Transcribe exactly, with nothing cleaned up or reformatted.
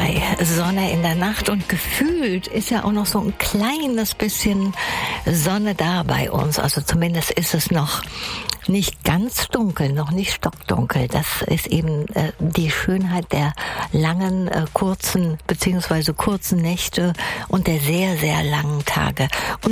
bei Sonne in der Nacht und gefühlt ist ja auch noch so ein kleines bisschen Sonne da bei uns. Also zumindest ist es noch nicht ganz dunkel, noch nicht stockdunkel. Das ist eben äh, die Schönheit der langen, äh, kurzen beziehungsweise kurzen Nächte und der sehr, sehr langen Tage. Und